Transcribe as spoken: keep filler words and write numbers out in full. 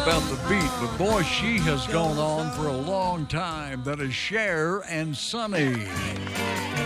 about the beat, but boy, she has gone on for a long time. That is Cher and Sunny.